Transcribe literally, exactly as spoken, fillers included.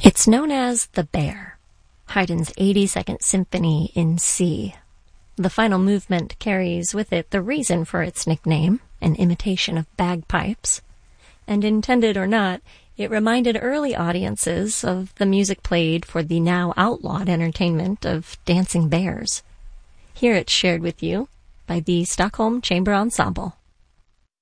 It's known as The Bear, Haydn's eighty-second Symphony in C. The final movement carries with it the reason for its nickname, an imitation of bagpipes. And intended or not, it reminded early audiences of the music played for the now outlawed entertainment of dancing bears. Here it's shared with you by the Stockholm Chamber Ensemble.